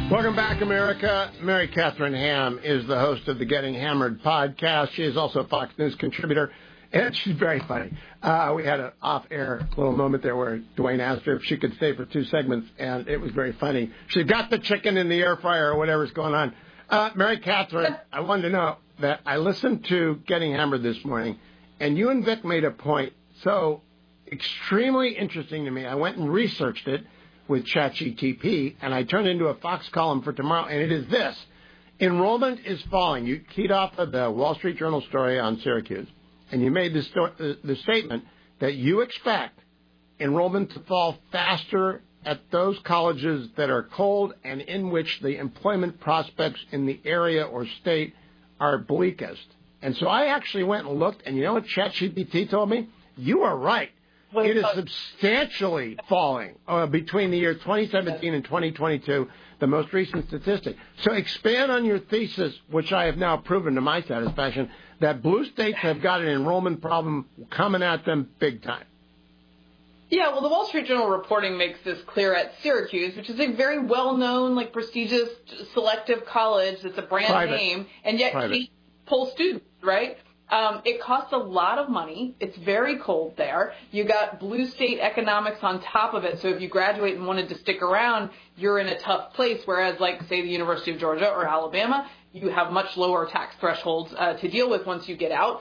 Welcome back, America. Mary Catherine Ham is the host of the Getting Hammered podcast. She is also a Fox News contributor, and she's very funny. We had an off-air little moment there where Dwayne asked her if she could stay for 2 segments, and it was very funny. She got the chicken in the air fryer or whatever's going on. Mary Catherine, I wanted to know that I listened to Getting Hammered this morning, and you and Vic made a point so extremely interesting to me. I went and researched it with ChatGPT, and I turned into a Fox column for tomorrow, and it is this. Enrollment is falling. You keyed off of the Wall Street Journal story on Syracuse, and you made the statement that you expect enrollment to fall faster at those colleges that are cold and in which the employment prospects in the area or state are bleakest. And so I actually went and looked, and you know what ChatGPT told me? You are right. It is substantially falling between the year 2017 and 2022, the most recent statistic. So expand on your thesis, which I have now proven to my satisfaction, that blue states have got an enrollment problem coming at them big time. Yeah, well, the Wall Street Journal reporting makes this clear at Syracuse, which is a very well-known, prestigious, selective college that's a brand name, and yet can't pull students, right? It costs a lot of money. It's very cold there. You got blue state economics on top of it. So if you graduate and wanted to stick around, you're in a tough place. Whereas, say, the University of Georgia or Alabama, you have much lower tax thresholds to deal with once you get out.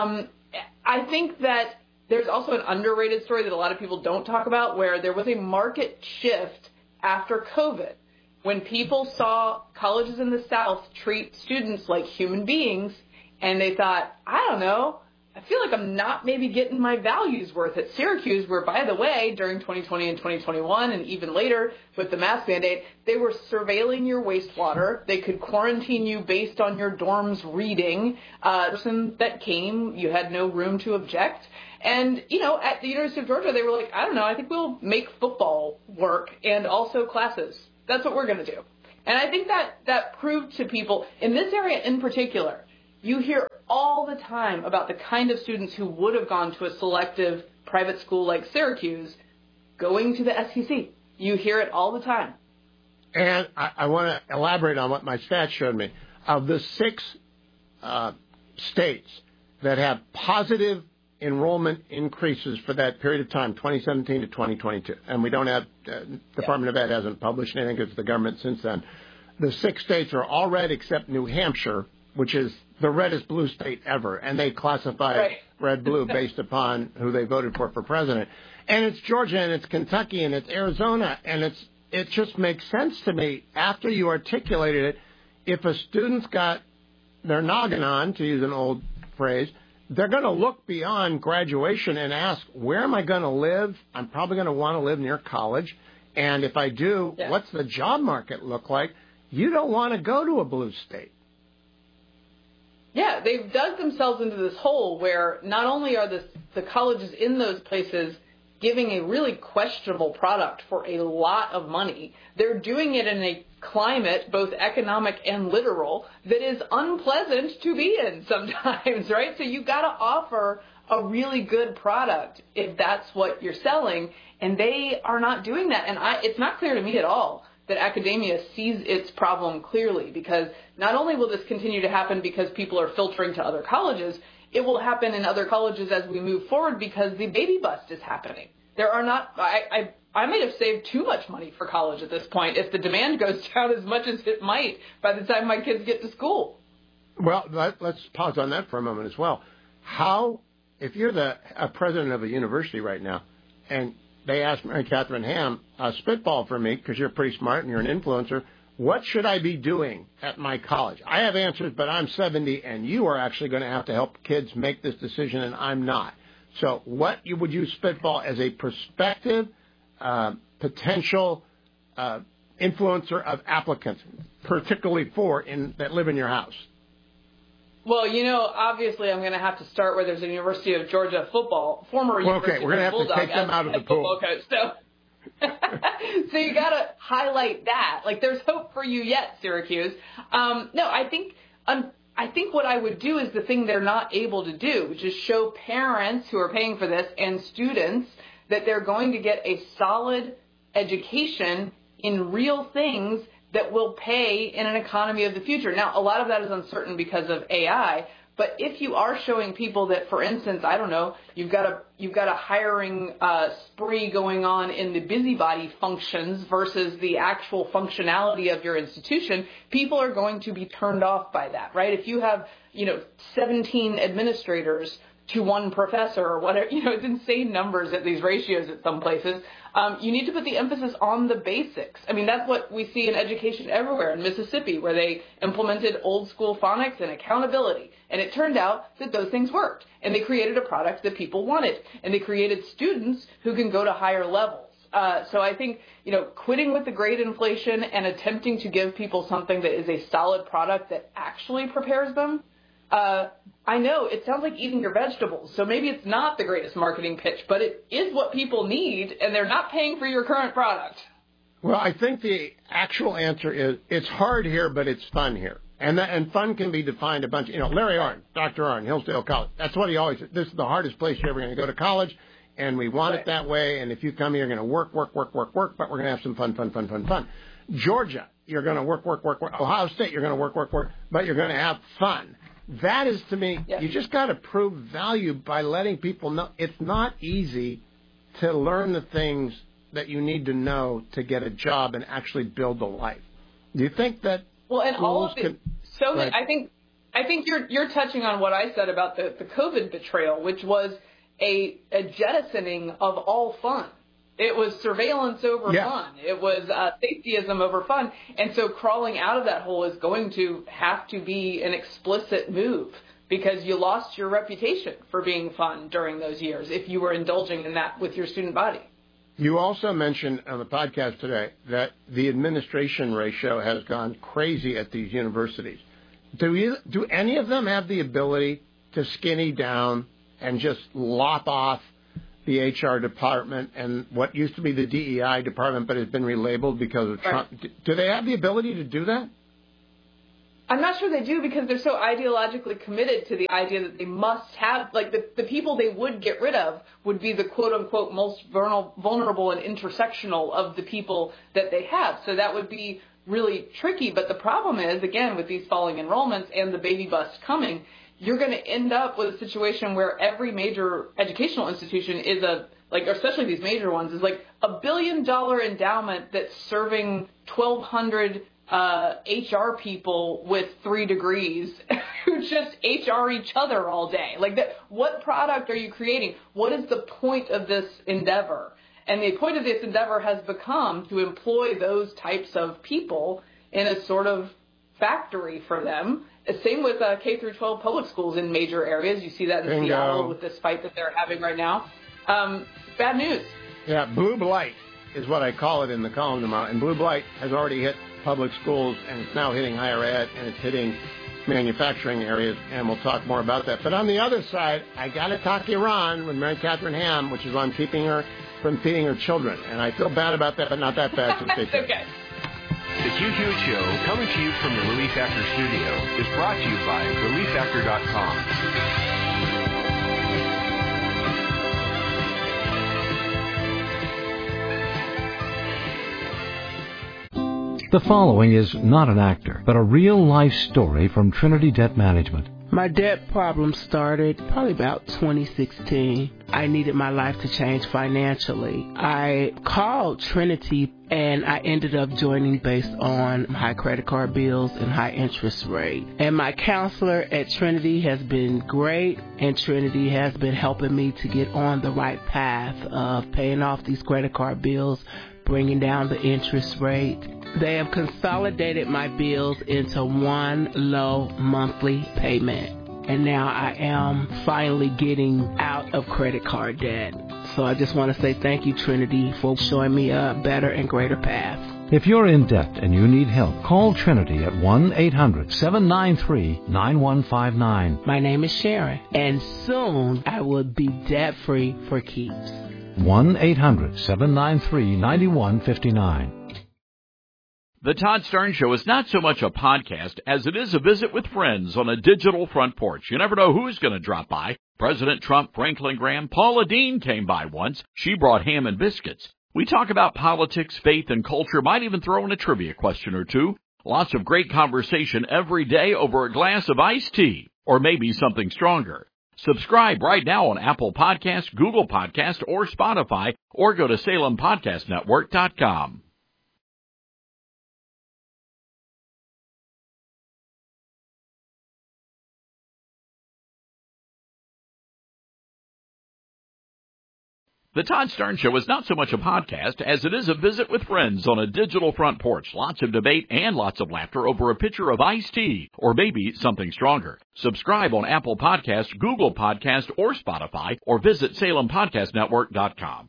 I think that there's also an underrated story that a lot of people don't talk about, where there was a market shift after COVID when people saw colleges in the South treat students like human beings. And they thought, I don't know, I feel like I'm not maybe getting my values worth at Syracuse, where, by the way, during 2020 and 2021 and even later with the mask mandate, they were surveilling your wastewater. They could quarantine you based on your dorm's reading. Person that came, you had no room to object. And, at the University of Georgia, they were like, I don't know, I think we'll make football work and also classes. That's what we're going to do. And I think that proved to people in this area in particular. You hear all the time about the kind of students who would have gone to a selective private school like Syracuse going to the SEC. You hear it all the time. And I want to elaborate on what my stats showed me. Of the 6 states that have positive enrollment increases for that period of time, 2017 to 2022, and we don't have, Department of Ed hasn't published anything because the government since then. The 6 states are all red except New Hampshire, which is the reddest blue state ever, and they classify red-blue based upon who they voted for president. And it's Georgia, and it's Kentucky, and it's Arizona, and it just makes sense to me. After you articulated it, if a student's got their noggin on, to use an old phrase, they're going to look beyond graduation and ask, where am I going to live? I'm probably going to want to live near college, and if I do, what's the job market look like? You don't want to go to a blue state. Yeah, they've dug themselves into this hole where not only are the colleges in those places giving a really questionable product for a lot of money, they're doing it in a climate, both economic and literal, that is unpleasant to be in sometimes, right? So you've got to offer a really good product if that's what you're selling, and they are not doing that. And it's not clear to me at all that academia sees its problem clearly, because not only will this continue to happen because people are filtering to other colleges, it will happen in other colleges as we move forward because the baby bust is happening. There are not, I might have saved too much money for college at this point if the demand goes down as much as it might by the time my kids get to school. Well, let's pause on that for a moment as well. If you're a president of a university right now, and they asked Mary Catherine Ham, spitball for me, because you're pretty smart and you're an influencer, what should I be doing at my college? I have answers, but I'm 70, and you are actually going to have to help kids make this decision, and I'm not. So what would you spitball as a prospective, potential influencer of applicants, particularly that live in your house? Well, obviously I'm going to have to start where there's a University of Georgia former University we're going to have to take them out of the pool. Coach, so you got to highlight that. There's hope for you yet, Syracuse. No, I think what I would do is the thing they're not able to do, which is show parents who are paying for this and students that they're going to get a solid education in real things that will pay in an economy of the future. Now, a lot of that is uncertain because of AI, but if you are showing people that, for instance, I don't know, you've got a hiring spree going on in the busybody functions versus the actual functionality of your institution, people are going to be turned off by that, right? If you have, 17 administrators to one professor or whatever, it's insane numbers at these ratios at some places. You need to put the emphasis on the basics. I mean, that's what we see in education everywhere in Mississippi, where they implemented old school phonics and accountability. And it turned out that those things worked. And they created a product that people wanted. And they created students who can go to higher levels. So I think, quitting with the great inflation and attempting to give people something that is a solid product that actually prepares them. I know it sounds like eating your vegetables, so maybe it's not the greatest marketing pitch, but it is what people need, and they're not paying for your current product. Well, I think the actual answer is it's hard here, but it's fun here. And fun can be defined a bunch. Larry Arnn, Dr. Arnn, Hillsdale College. That's what he always said. This is the hardest place you're ever going to go to college, and we want it that way. And if you come here, you're going to work, but we're going to have some fun. Georgia, you're going to work. Ohio State, you're going to work, but you're going to have fun. That is, to me, You just got to prove value by letting people know it's not easy to learn the things that you need to know to get a job and actually build a life. Do you think that? Well, and all of it. I think you're touching on what I said about the COVID betrayal, which was a jettisoning of all fun. It was surveillance over fun. It was safetyism over fun. And so crawling out of that hole is going to have to be an explicit move because you lost your reputation for being fun during those years if you were indulging in that with your student body. You also mentioned on the podcast today that the administration ratio has gone crazy at these universities. Do any of them have the ability to skinny down and just lop off the HR department and what used to be the DEI department but has been relabeled because of Trump? Do they have the ability to do that? I'm not sure they do because they're so ideologically committed to the idea that they must have, like the people they would get rid of would be the quote-unquote most vulnerable and intersectional of the people that they have. So that would be really tricky. But the problem is, again, with these falling enrollments and the baby bust coming, you're going to end up with a situation where every major educational institution is especially these major ones, is like $1 billion endowment that's serving 1,200 HR people with 3 degrees who just HR each other all day. What product are you creating? What is the point of this endeavor? And the point of this endeavor has become to employ those types of people in a sort of factory for them. Same with K through 12 public schools in major areas. You see that in Seattle with this fight that they're having right now. Bad news. Yeah, blue blight is what I call it in the column tomorrow. And blue blight has already hit public schools, and it's now hitting higher ed, and it's hitting manufacturing areas, and we'll talk more about that. But on the other side, I got to talk Iran with Mary Catherine Ham, which is on keeping her from feeding her children. And I feel bad about that, but not that bad. So it's okay. The Hugh Hewitt Show, coming to you from the Relief Factor studio, is brought to you by ReliefFactor.com. The following is not an actor, but a real-life story from Trinity Debt Management. My debt problem started probably about 2016. I needed my life to change financially. I called Trinity and I ended up joining based on high credit card bills and high interest rate. And my counselor at Trinity has been great, and Trinity has been helping me to get on the right path of paying off these credit card bills, bringing down the interest rate. They have consolidated my bills into one low monthly payment. And now I am finally getting out of credit card debt. So I just want to say thank you, Trinity, for showing me a better and greater path. If you're in debt and you need help, call Trinity at 1-800-793-9159. My name is Sharon, and soon I will be debt-free for keeps. 1-800-793-9159. The Todd Stern Show is not so much a podcast as it is a visit with friends on a digital front porch. You never know who's going to drop by. President Trump, Franklin Graham, Paula Deen came by once. She brought ham and biscuits. We talk about politics, faith, and culture, might even throw in a trivia question or two. Lots of great conversation every day over a glass of iced tea, or maybe something stronger. Subscribe right now on Apple Podcasts, Google Podcasts, or Spotify, or go to SalemPodcastNetwork.com. The Todd Stern Show is not so much a podcast as it is a visit with friends on a digital front porch. Lots of debate and lots of laughter over a pitcher of iced tea, or maybe something stronger. Subscribe on Apple Podcasts, Google Podcasts, or Spotify, or visit SalemPodcastNetwork.com.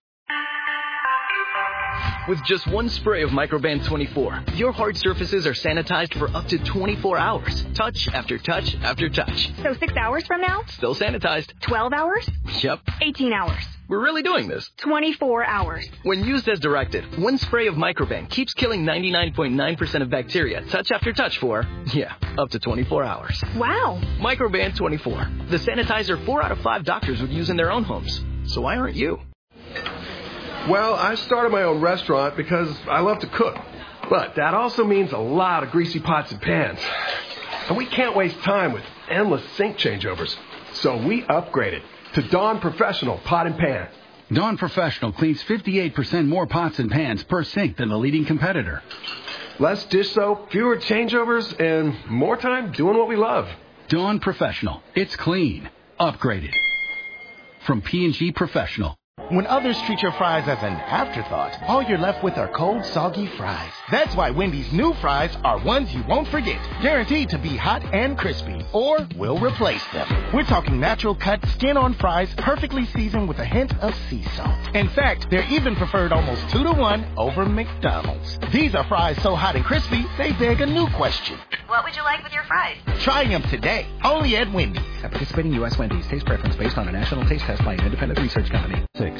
With just one spray of Microban 24, your hard surfaces are sanitized for up to 24 hours. Touch after touch after touch. So 6 hours from now? Still sanitized. 12 hours? Yep. 18 hours. We're really doing this. 24 hours. When used as directed, one spray of Microban keeps killing 99.9% of bacteria touch after touch for, up to 24 hours. Wow. Microban 24. The sanitizer 4 out of 5 doctors would use in their own homes. So why aren't you? Well, I started my own restaurant because I love to cook. But that also means a lot of greasy pots and pans. And we can't waste time with endless sink changeovers. So we upgraded to Dawn Professional Pot and Pan. Dawn Professional cleans 58% more pots and pans per sink than the leading competitor. Less dish soap, fewer changeovers, and more time doing what we love. Dawn Professional. It's clean. Upgraded. From P&G Professional. When others treat your fries as an afterthought, all you're left with are cold, soggy fries. That's why Wendy's new fries are ones you won't forget, guaranteed to be hot and crispy, or we'll replace them. We're talking natural cut, skin-on fries, perfectly seasoned with a hint of sea salt. In fact, they're even preferred almost 2-to-1 over McDonald's. These are fries so hot and crispy, they beg a new question. What would you like with your fries? Try them today, only at Wendy's. At participating U.S. Wendy's, taste preference based on a national taste test by an independent research company. 6.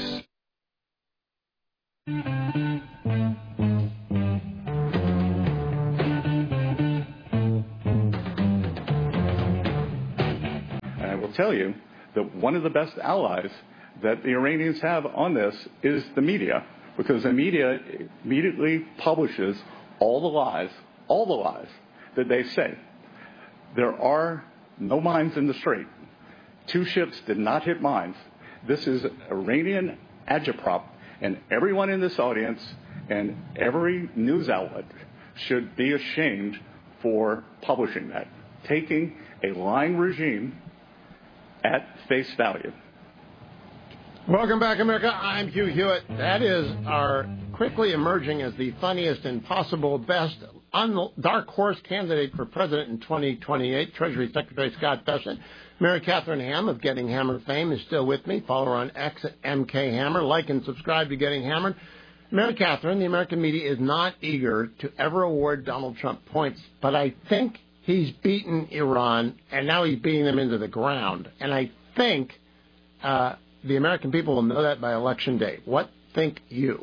I will tell you that one of the best allies that the Iranians have on this is the media, because the media immediately publishes all the lies that they say. There are no mines in the Strait. 2 ships did not hit mines. This is Iranian agitprop, and everyone in this audience and every news outlet should be ashamed for publishing that, taking a lying regime at face value. Welcome back, America. I'm Hugh Hewitt. That is our quickly emerging as the funniest and possible best dark horse candidate for president in 2028, Treasury Secretary Scott Bessent. Mary Catherine Ham of Getting Hammered fame is still with me. Follow her on X at MK Hammer. Like and subscribe to Getting Hammered. Mary Catherine, the American media is not eager to ever award Donald Trump points, but I think he's beaten Iran, and now he's beating them into the ground. And I think the American people will know that by Election Day. What think you?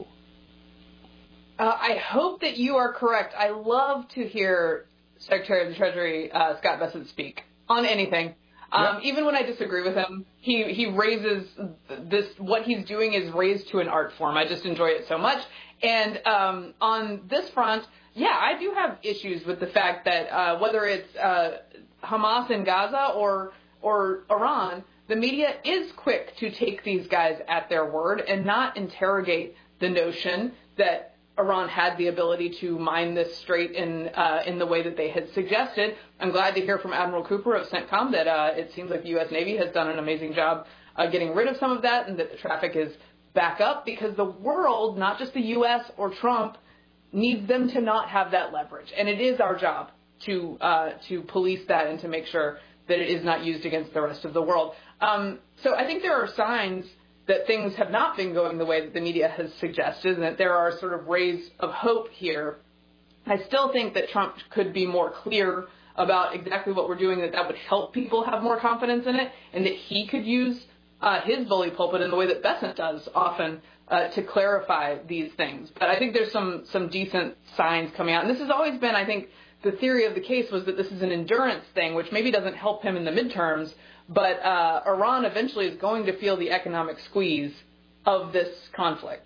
I hope that you are correct. I love to hear Secretary of the Treasury Scott Bessent speak on anything. Even when I disagree with him, he raises this. What he's doing is raised to an art form. I just enjoy it so much. And on this front, I do have issues with the fact that whether it's Hamas in Gaza or Iran, the media is quick to take these guys at their word and not interrogate the notion that Iran had the ability to mine this strait in the way that they had suggested. I'm glad to hear from Admiral Cooper of CENTCOM that it seems like the U.S. Navy has done an amazing job getting rid of some of that and that the traffic is back up, because the world, not just the U.S. or Trump, needs them to not have that leverage. And it is our job to police that and to make sure that it is not used against the rest of the world. So I think there are signs that things have not been going the way that the media has suggested, and that there are sort of rays of hope here. I still think that Trump could be more clear about exactly what we're doing, that would help people have more confidence in it, and that he could use his bully pulpit in the way that Bessent does often to clarify these things. But I think there's some decent signs coming out. And this has always been, I think, the theory of the case was that this is an endurance thing, which maybe doesn't help him in the midterms, but Iran eventually is going to feel the economic squeeze of this conflict.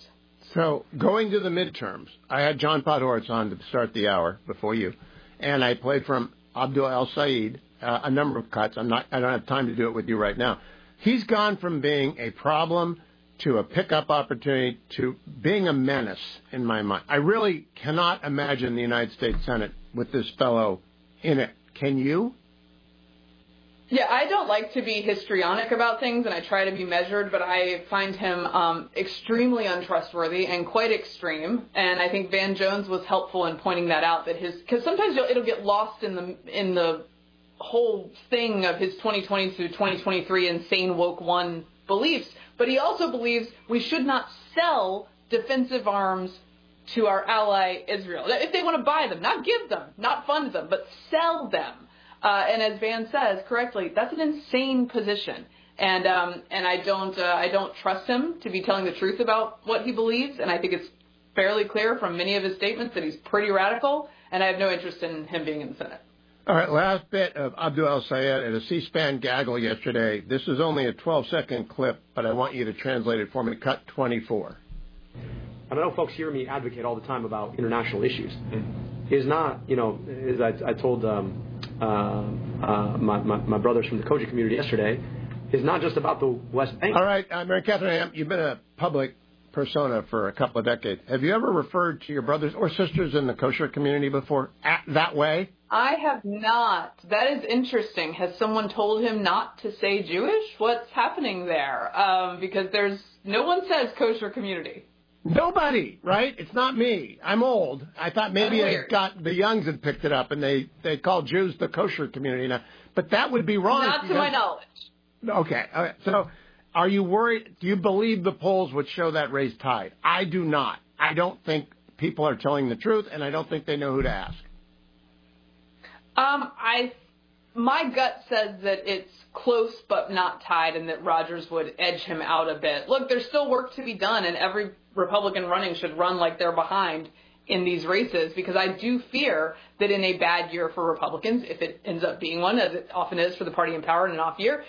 So going to the midterms, I had John Podhoretz on to start the hour before you, and I played from Abdul El-Sayed a number of cuts. I don't have time to do it with you right now. He's gone from being a problem to a pickup opportunity to being a menace in my mind. I really cannot imagine the United States Senate with this fellow in it. Can you? Yeah, I don't like to be histrionic about things, and I try to be measured, but I find him extremely untrustworthy and quite extreme. And I think Van Jones was helpful in pointing that out, that because sometimes it'll get lost in the whole thing of his 2020 to 2023 insane woke one beliefs. But he also believes we should not sell defensive arms to our ally Israel. If they want to buy them, not give them, not fund them, but sell them. And as Van says correctly, that's an insane position, and I don't trust him to be telling the truth about what he believes, and I think it's fairly clear from many of his statements that he's pretty radical, and I have no interest in him being in the Senate. All right, last bit of Abdul El-Sayed at a C-SPAN gaggle yesterday. This is only a 12-second clip, but I want you to translate it for me. Cut 24. I know folks hear me advocate all the time about international issues. It's not, as I told my brothers from the Koji community yesterday, is not just about the West Bank. All right, Mary Catherine Ham, you've been a public persona for a couple of decades. Have you ever referred to your brothers or sisters in the kosher community before that way? I have not. That is interesting. Has someone told him not to say Jewish? What's happening there? Because no one says kosher community. Nobody, right? It's not me. I'm old. I thought maybe the youngs had picked it up and they call Jews the kosher community now. But that would be wrong. Not to my knowledge. Okay. So are you worried? Do you believe the polls would show that raised tide? I do not. I don't think people are telling the truth, and I don't think they know who to ask. My gut says that it's close but not tied, and that Rogers would edge him out a bit. Look, there's still work to be done, and every Republican running should run like they're behind in these races, because I do fear that in a bad year for Republicans, if it ends up being one, as it often is for the party in power in an off year,